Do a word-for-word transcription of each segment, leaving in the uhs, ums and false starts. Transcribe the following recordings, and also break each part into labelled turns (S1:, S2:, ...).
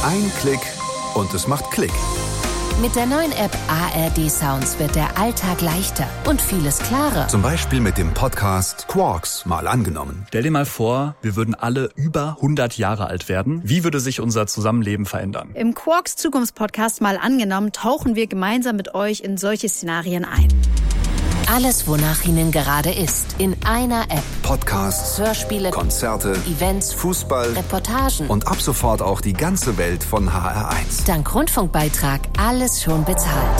S1: Ein Klick und es macht Klick.
S2: Mit der neuen App A R D Sounds wird der Alltag leichter und vieles klarer.
S1: Zum Beispiel mit dem Podcast Quarks mal angenommen.
S3: Stell dir mal vor, wir würden alle über hundert Jahre alt werden. Wie würde sich unser Zusammenleben verändern?
S4: Im Quarks Zukunftspodcast mal angenommen tauchen wir gemeinsam mit euch in solche Szenarien ein.
S2: Alles, wonach Ihnen gerade ist, in einer App.
S1: Podcasts,
S2: Hörspiele,
S1: Konzerte,
S2: Events,
S1: Fußball,
S2: Reportagen
S1: und ab sofort auch die ganze Welt von H R eins.
S2: Dank Rundfunkbeitrag alles schon bezahlt.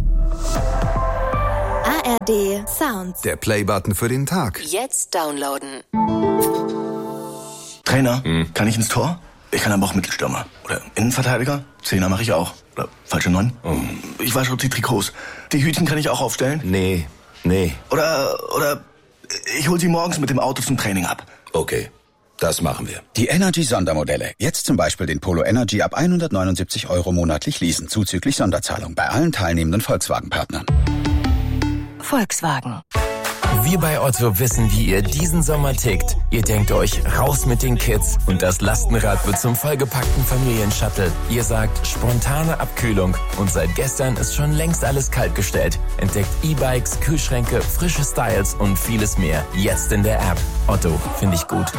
S4: A R D Sounds.
S1: Der Playbutton für den Tag.
S2: Jetzt downloaden.
S5: Trainer, hm. kann ich ins Tor? Ich kann aber auch Mittelstürmer. Oder Innenverteidiger? Zehner mache ich auch. Oder falsche Neun? Oh. Ich wasche auch die Trikots. Die Hütchen kann ich auch aufstellen?
S6: Nee, nee.
S5: Oder, oder ich hol sie morgens mit dem Auto zum Training ab.
S6: Okay, das machen wir.
S7: Die Energy-Sondermodelle. Jetzt zum Beispiel den Polo Energy ab hundertneunundsiebzig Euro monatlich leasen, zuzüglich Sonderzahlung bei allen teilnehmenden Volkswagen-Partnern.
S2: Volkswagen.
S8: Wir bei Otto wissen, wie ihr diesen Sommer tickt. Ihr denkt euch, raus mit den Kids und das Lastenrad wird zum vollgepackten Familienshuttle. Ihr sagt, spontane Abkühlung und seit gestern ist schon längst alles kaltgestellt. Entdeckt E-Bikes, Kühlschränke, frische Styles und vieles mehr. Jetzt in der App. Otto, finde ich gut.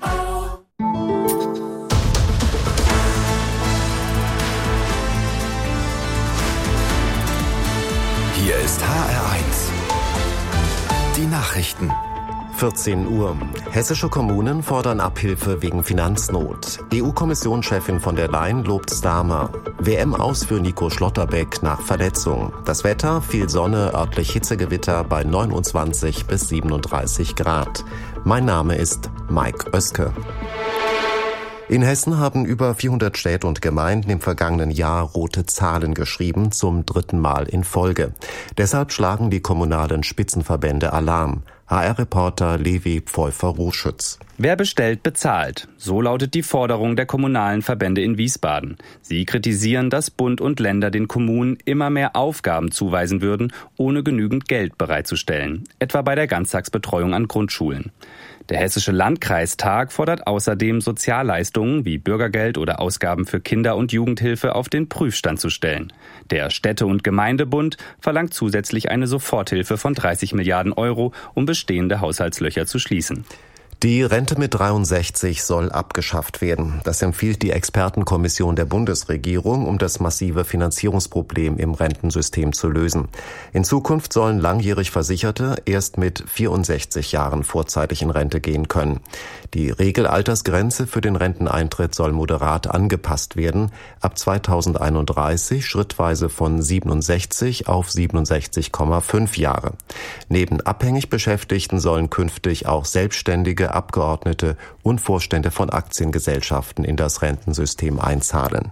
S1: Hier ist H R eins. Die Nachrichten.
S9: vierzehn Uhr. Hessische Kommunen fordern Abhilfe wegen Finanznot. E U-Kommissionschefin von der Leyen lobt Starmer. W M aus für Nico Schlotterbeck nach Verletzung. Das Wetter, viel Sonne, örtlich Hitzegewitter bei neunundzwanzig bis siebenunddreißig Grad. Mein Name ist Mike Oeske. In Hessen haben über vierhundert Städte und Gemeinden im vergangenen Jahr rote Zahlen geschrieben, zum dritten Mal in Folge. Deshalb schlagen die kommunalen Spitzenverbände Alarm. H R-Reporter Levi Pfeuffer-Ruschütz.
S10: Wer bestellt, bezahlt. So lautet die Forderung der kommunalen Verbände in Wiesbaden. Sie kritisieren, dass Bund und Länder den Kommunen immer mehr Aufgaben zuweisen würden, ohne genügend Geld bereitzustellen. Etwa bei der Ganztagsbetreuung an Grundschulen. Der Hessische Landkreistag fordert außerdem, Sozialleistungen wie Bürgergeld oder Ausgaben für Kinder- und Jugendhilfe auf den Prüfstand zu stellen. Der Städte- und Gemeindebund verlangt zusätzlich eine Soforthilfe von dreißig Milliarden Euro, um bestehende Haushaltslöcher zu schließen.
S9: Die Rente mit dreiundsechzig soll abgeschafft werden. Das empfiehlt die Expertenkommission der Bundesregierung, um das massive Finanzierungsproblem im Rentensystem zu lösen. In Zukunft sollen langjährig Versicherte erst mit vierundsechzig Jahren vorzeitig in Rente gehen können. Die Regelaltersgrenze für den Renteneintritt soll moderat angepasst werden, ab zweitausendeinunddreißig schrittweise von siebenundsechzig auf siebenundsechzig Komma fünf Jahre. Neben abhängig Beschäftigten sollen künftig auch Selbstständige, Abgeordnete und Vorstände von Aktiengesellschaften in das Rentensystem einzahlen.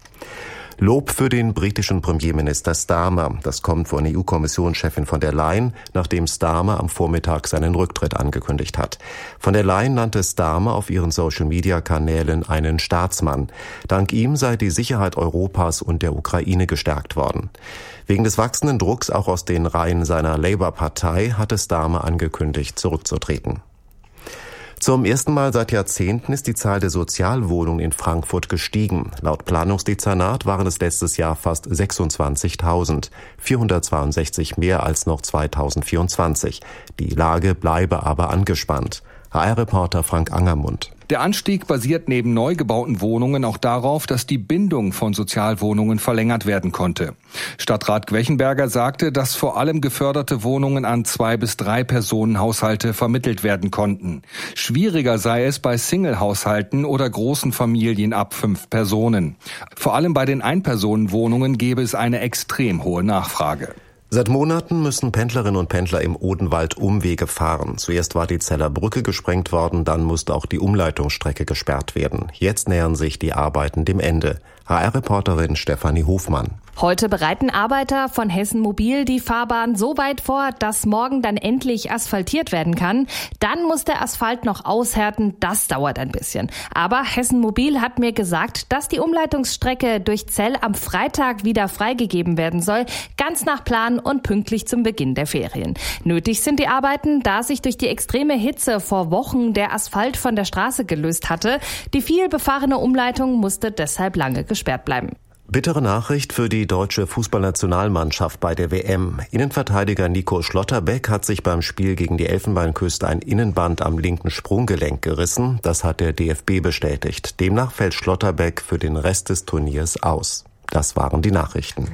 S9: Lob für den britischen Premierminister Starmer. Das kommt von E U-Kommissionschefin von der Leyen, nachdem Starmer am Vormittag seinen Rücktritt angekündigt hat. Von der Leyen nannte Starmer auf ihren Social-Media-Kanälen einen Staatsmann. Dank ihm sei die Sicherheit Europas und der Ukraine gestärkt worden. Wegen des wachsenden Drucks auch aus den Reihen seiner Labour-Partei hatte Starmer angekündigt, zurückzutreten. Zum ersten Mal seit Jahrzehnten ist die Zahl der Sozialwohnungen in Frankfurt gestiegen. Laut Planungsdezernat waren es letztes Jahr fast sechsundzwanzigtausend, vierhundertzweiundsechzig mehr als noch zweitausendvierundzwanzig. Die Lage bleibe aber angespannt. H R-Reporter Frank Angermund.
S11: Der Anstieg basiert neben neu gebauten Wohnungen auch darauf, dass die Bindung von Sozialwohnungen verlängert werden konnte. Stadtrat Gwechenberger sagte, dass vor allem geförderte Wohnungen an zwei bis drei Personenhaushalte vermittelt werden konnten. Schwieriger sei es bei Single-Haushalten oder großen Familien ab fünf Personen. Vor allem bei den Einpersonenwohnungen gäbe es eine extrem hohe Nachfrage.
S9: Seit Monaten müssen Pendlerinnen und Pendler im Odenwald Umwege fahren. Zuerst war die Zeller Brücke gesprengt worden, dann musste auch die Umleitungsstrecke gesperrt werden. Jetzt nähern sich die Arbeiten dem Ende. H R-Reporterin Stefanie Hofmann.
S12: Heute bereiten Arbeiter von Hessen Mobil die Fahrbahn so weit vor, dass morgen dann endlich asphaltiert werden kann. Dann muss der Asphalt noch aushärten, das dauert ein bisschen. Aber Hessen Mobil hat mir gesagt, dass die Umleitungsstrecke durch Zell am Freitag wieder freigegeben werden soll, ganz nach Plan und pünktlich zum Beginn der Ferien. Nötig sind die Arbeiten, da sich durch die extreme Hitze vor Wochen der Asphalt von der Straße gelöst hatte. Die viel befahrene Umleitung musste deshalb lange gesperrt bleiben.
S9: Bittere Nachricht für die deutsche Fußballnationalmannschaft bei der W M. Innenverteidiger Nico Schlotterbeck hat sich beim Spiel gegen die Elfenbeinküste ein Innenband am linken Sprunggelenk gerissen. Das hat der D F B bestätigt. Demnach fällt Schlotterbeck für den Rest des Turniers aus. Das waren die Nachrichten.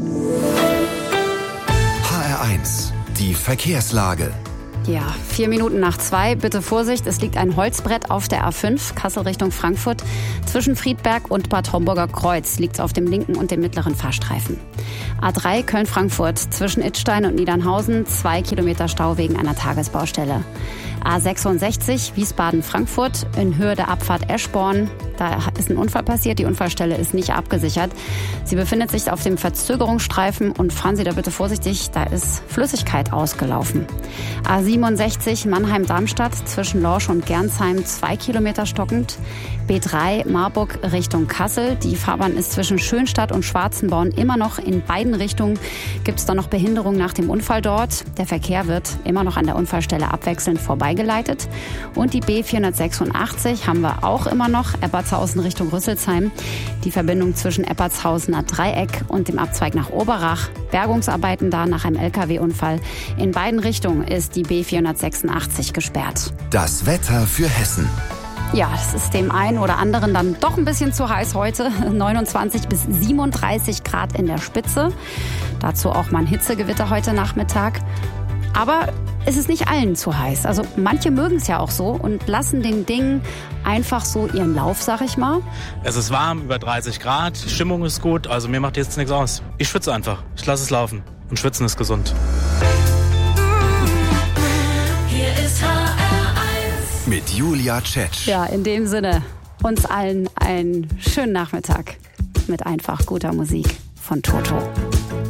S1: H R eins, die Verkehrslage.
S4: Ja, vier Minuten nach zwei. Bitte Vorsicht, es liegt ein Holzbrett auf der A fünf, Kassel Richtung Frankfurt. Zwischen Friedberg und Bad Homburger Kreuz liegt es auf dem linken und dem mittleren Fahrstreifen. A drei Köln-Frankfurt, zwischen Idstein und Niedernhausen, zwei Kilometer Stau wegen einer Tagesbaustelle. A sechsundsechzig Wiesbaden-Frankfurt in Höhe der Abfahrt Eschborn. Da ist ein Unfall passiert, die Unfallstelle ist nicht abgesichert. Sie befindet sich auf dem Verzögerungsstreifen und fahren Sie da bitte vorsichtig, da ist Flüssigkeit ausgelaufen. A siebenundsechzig Mannheim-Darmstadt zwischen Lorsch und Gernsheim, zwei Kilometer stockend. B drei Marburg Richtung Kassel. Die Fahrbahn ist zwischen Schönstadt und Schwarzenborn immer noch in beiden Richtungen. Gibt es da noch Behinderung nach dem Unfall dort? Der Verkehr wird immer noch an der Unfallstelle abwechselnd vorbeigeleitet. Und die B vierhundertsechsundachtzig haben wir auch immer noch, Eppertshausen Richtung Rüsselsheim. Die Verbindung zwischen Eppertshausener Dreieck und dem Abzweig nach Oberach. Bergungsarbeiten da nach einem L K W-Unfall. In beiden Richtungen ist die B vierhundertsechsundachtzig gesperrt.
S1: Das Wetter für Hessen.
S4: Ja, es ist dem einen oder anderen dann doch ein bisschen zu heiß heute. neunundzwanzig bis siebenunddreißig Grad in der Spitze. Dazu auch mal ein Hitzegewitter heute Nachmittag. Aber es ist nicht allen zu heiß. Also manche mögen es ja auch so und lassen den Dingen einfach so ihren Lauf, sag ich mal.
S13: Es ist warm, über dreißig Grad, die Stimmung ist gut, also mir macht jetzt nichts aus. Ich schwitze einfach, ich lasse es laufen und schwitzen ist gesund.
S1: Hier ist H R eins mit Julia Tschetsch.
S4: Ja, in dem Sinne, uns allen einen schönen Nachmittag mit einfach guter Musik von Toto.